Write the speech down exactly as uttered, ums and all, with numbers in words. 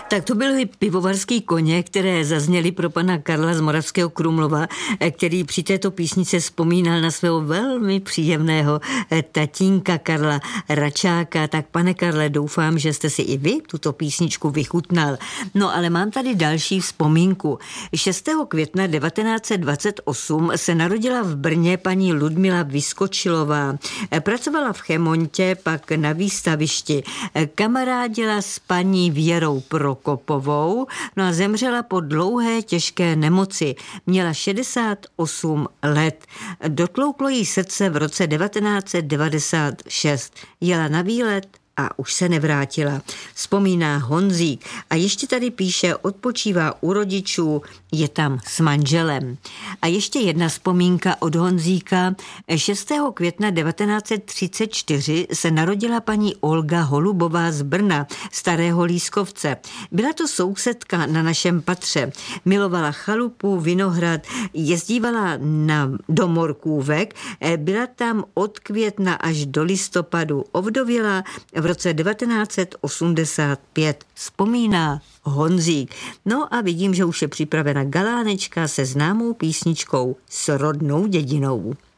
Tak to byly pivovarský koně, které zazněly pro pana Karla z Moravského Krumlova, který při této písnice vzpomínal na svého velmi příjemného tatínka Karla Račáka. Tak pane Karle, doufám, že jste si i vy tuto písničku vychutnal. No ale mám tady další vzpomínku. šestého května devatenáct set dvacet osm se narodila v Brně paní Ludmila Vyskočilová. Pracovala v Chemontě, pak na výstavišti. Kamarádila s paní Věrou Prokopovou, no a zemřela po dlouhé těžké nemoci. Měla šedesát osm let. Dotlouklo jí srdce v roce devatenáct set devadesát šest. Jela na výlet a už se nevrátila. Vzpomíná Honzík a ještě tady píše, odpočívá u rodičů, je tam s manželem. A ještě jedna vzpomínka od Honzíka. šestého května devatenáct set třicet čtyři se narodila paní Olga Holubová z Brna, Starého Lískovce. Byla to sousedka na našem patře. Milovala chalupu, vinohrad, jezdívala na, do Morkůvek, byla tam od května až do listopadu. Ovdověla v roce devatenáct set osmdesát pět. Vzpomíná Honzík. No a vidím, že už je připravena galánečka se známou písničkou S rodnou dědinou.